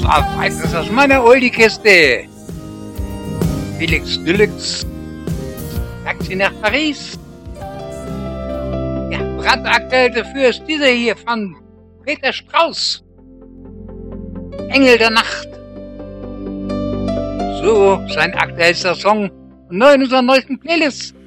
Was ist aus meiner Oldie-Kiste? Felix Deluxe. Taxi nach Paris. Ja, brandaktuell dafür ist dieser hier von Peter Strauß. Engel der Nacht. So, sein aktuellster Song und neu in unserer neuesten Playlist.